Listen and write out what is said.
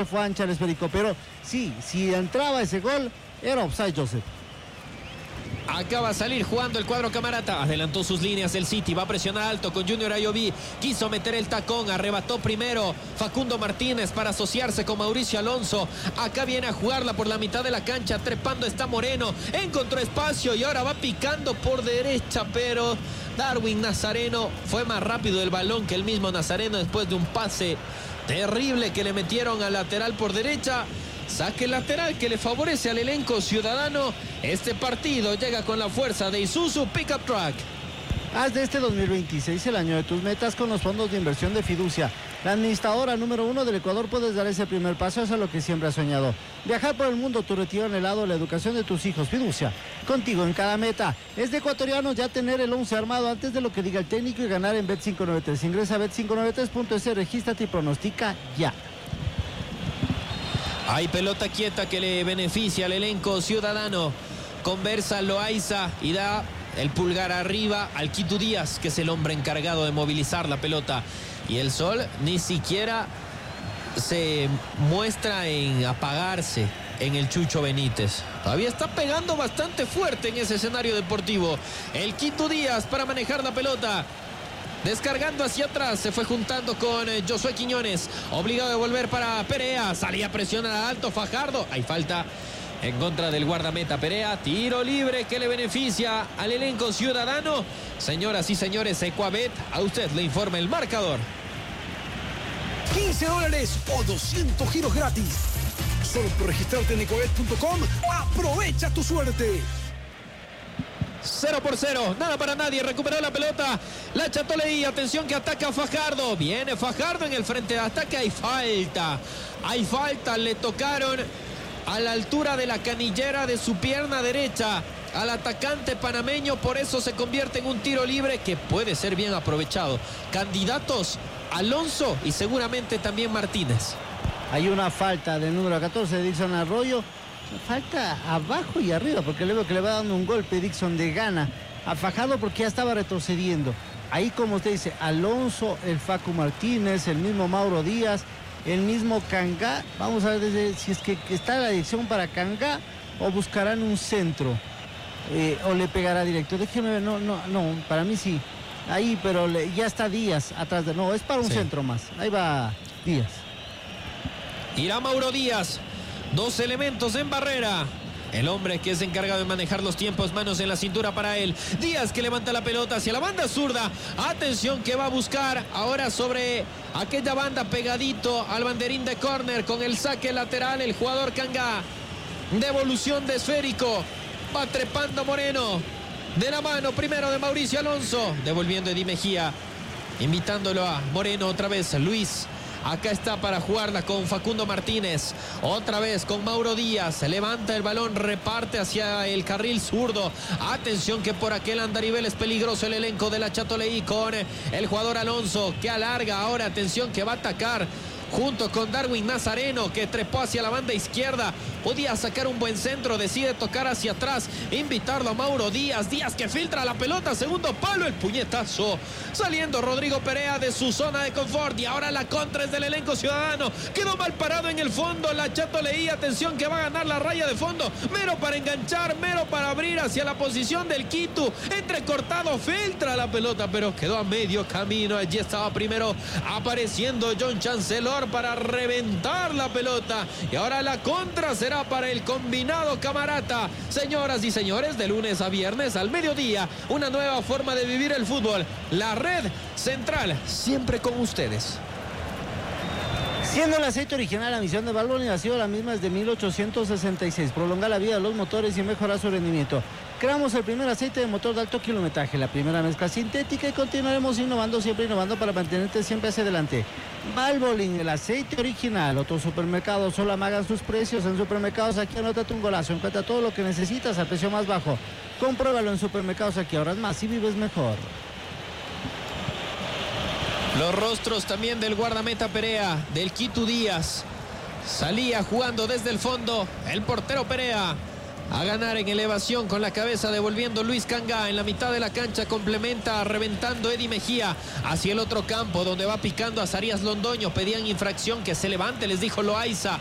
fue ancha el esférico, pero sí, si entraba ese gol, era offside, Joseph. Acaba de salir jugando el cuadro Camarata. Adelantó sus líneas el City. Va a presionar alto con Junior Ayoví. Quiso meter el tacón. Arrebató primero Facundo Martínez para asociarse con Mauricio Alonso. Acá viene a jugarla por la mitad de la cancha. Trepando está Moreno. Encontró espacio y ahora va picando por derecha. Pero Darwin Nazareno fue más rápido el balón que el mismo Nazareno después de un pase terrible que le metieron al lateral por derecha. Saque lateral que le favorece al elenco ciudadano. Este partido llega con la fuerza de Isuzu Pickup Truck. Haz de este 2026 el año de tus metas con los fondos de inversión de Fiducia. La administradora número 1 del Ecuador. Puedes dar ese primer paso hacia lo que siempre has soñado. Viajar por el mundo, tu retiro anhelado, la educación de tus hijos. Fiducia, contigo en cada meta. Es de ecuatorianos ya tener el 11 armado antes de lo que diga el técnico y ganar en Bet593. Ingresa a bet593.es, regístrate y pronostica ya. Hay pelota quieta que le beneficia al elenco ciudadano. Conversa Loaiza y da el pulgar arriba al Quito Díaz, que es el hombre encargado de movilizar la pelota. Y el sol ni siquiera se muestra en apagarse en el Chucho Benítez. Todavía está pegando bastante fuerte en ese escenario deportivo. El Quito Díaz para manejar la pelota. Descargando hacia atrás, se fue juntando con Josué Quiñones. Obligado de volver para Perea. Salía presión a alto Fajardo. Hay falta en contra del guardameta Perea. Tiro libre que le beneficia al elenco ciudadano. Señoras y señores, Ecuabet, a usted le informa el marcador. $15 o 200 giros gratis. Solo por registrarte en ecuabet.com. Aprovecha tu suerte. 0-0, nada para nadie, recuperó la pelota la Chatoleí, atención que ataca Fajardo, viene Fajardo en el frente de ataque, hay falta, le tocaron a la altura de la canillera de su pierna derecha al atacante panameño, por eso se convierte en un tiro libre que puede ser bien aprovechado. Candidatos Alonso y seguramente también Martínez. Hay una falta del número 14, Dixon Arroyo. Falta abajo y arriba, porque le veo que le va dando un golpe Dixon de gana a Fajardo porque ya estaba retrocediendo. Ahí, como usted dice, Alonso, el Facu Martínez, el mismo Mauro Díaz, el mismo Cangá. Vamos a ver si es que está la dirección para Cangá o buscarán un centro o le pegará directo. Déjeme ver, no, para mí sí. Ahí, pero ya está Díaz atrás de... No, es para un centro más. Ahí va Díaz. Irá Mauro Díaz. Dos elementos en barrera. El hombre que es encargado de manejar los tiempos, manos en la cintura para él. Díaz que levanta la pelota hacia la banda zurda. Atención que va a buscar ahora sobre aquella banda pegadito al banderín de córner con el saque lateral el jugador Cangá. Devolución de esférico. Va trepando Moreno. De la mano primero de Mauricio Alonso. Devolviendo Eddie Mejía. Invitándolo a Moreno otra vez. Luis. Acá está para jugarla con Facundo Martínez. Otra vez con Mauro Díaz. Levanta el balón, reparte hacia el carril zurdo. Atención que por aquel andarivel es peligroso el elenco de la Chatoleí con el jugador Alonso que alarga ahora. Atención que va a atacar junto con Darwin Nazareno que trepó hacia la banda izquierda. Podía sacar un buen centro, decide tocar hacia atrás, invitarlo a Mauro Díaz. Díaz que filtra la pelota, segundo palo, el puñetazo. Saliendo Rodrigo Perea de su zona de confort y ahora la contra es del elenco ciudadano. Quedó mal parado en el fondo la Chatoleí. Atención que va a ganar la raya de fondo. Mero para enganchar, mero para abrir hacia la posición del Quito. Entrecortado, filtra la pelota, pero quedó a medio camino. Allí estaba primero apareciendo John Chancellor para reventar la pelota. Y ahora la contra será para el combinado Camarata. Señoras y señores, de lunes a viernes al mediodía, una nueva forma de vivir el fútbol. La red central, siempre con ustedes. Siendo el aceite original, la misión de Valvoline ha sido la misma desde 1866. Prolongar la vida de los motores y mejorar su rendimiento. Creamos el primer aceite de motor de alto kilometraje, la primera mezcla sintética y continuaremos innovando, siempre innovando para mantenerte siempre hacia adelante. Valvoline, el aceite original. Otros supermercados solo amagan sus precios. En supermercados aquí anótate un golazo. Encuentra todo lo que necesitas al precio más bajo. Compruébalo en supermercados aquí, ahorras más y vives mejor. Los rostros también del guardameta Perea, del Quito Díaz. Salía jugando desde el fondo el portero Perea. A ganar en elevación con la cabeza, devolviendo Luis Cangá en la mitad de la cancha, complementa reventando Eddie Mejía hacia el otro campo donde va picando a Zarías Londoño. Pedían infracción, que se levante, les dijo Loaiza.